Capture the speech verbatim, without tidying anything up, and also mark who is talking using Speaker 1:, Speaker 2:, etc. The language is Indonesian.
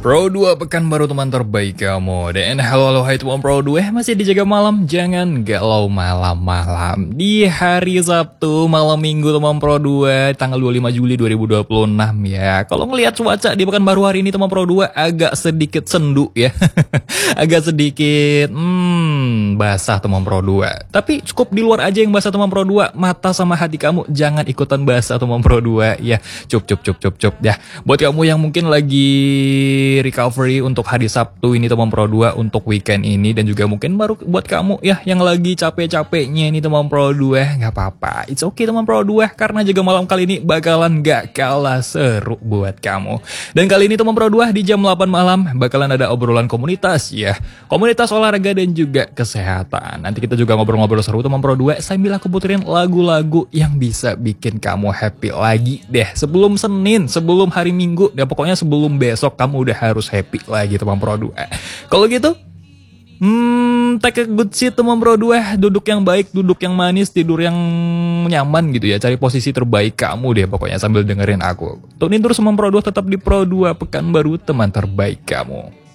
Speaker 1: Pro dua pekan baru teman terbaik kamu. Dan halo halo hai teman Pro dua, masih dijaga malam, jangan galau malam-malam. Di hari Sabtu malam Minggu teman Pro dua, tanggal dua puluh lima Juli dua ribu dua puluh enam ya. Kalau ngelihat cuaca di pekan baru hari ini teman Pro dua agak sedikit sendu ya. Agak sedikit hmm basah teman Pro dua. Tapi cukup di luar aja yang basah teman Pro dua. Mata sama hati kamu jangan ikutan basah teman Pro dua ya. Cup cup cup cup cup ya. Buat kamu yang mungkin lagi recovery untuk hari Sabtu ini teman Pro dua, untuk weekend ini, dan juga mungkin baru buat kamu ya yang lagi capek-capeknya ini teman Pro dua, nggak apa-apa, it's okay teman Pro dua, karena juga malam kali ini bakalan gak kalah seru buat kamu. Dan kali ini teman Pro dua di jam delapan malam bakalan ada obrolan komunitas ya, komunitas olahraga dan juga kesehatan. Nanti kita juga ngobrol-ngobrol seru teman Pro dua sambil aku puterin lagu-lagu yang bisa bikin kamu happy lagi deh sebelum Senin, sebelum hari Minggu, ya pokoknya sebelum besok kamu udah harus happy lagi teman Pro dua. Kalau gitu, hmm, take a good seat teman Pro dua, duduk yang baik, duduk yang manis, tidur yang nyaman gitu ya. Cari posisi terbaik kamu deh pokoknya sambil dengerin aku. Tunin terus teman Pro dua, tetap di Pro dua, pekan baru teman terbaik kamu.